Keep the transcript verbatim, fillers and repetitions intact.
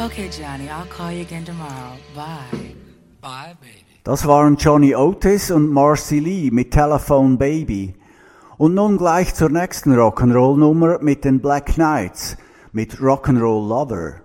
Okay, Johnny, I'll call you again tomorrow. Bye. Bye, baby. Das waren Johnny Otis und Marcy Lee mit Telephone Baby. Und nun gleich zur nächsten Rock'n'Roll-Nummer mit den Black Knights mit Rock'n'Roll Lover.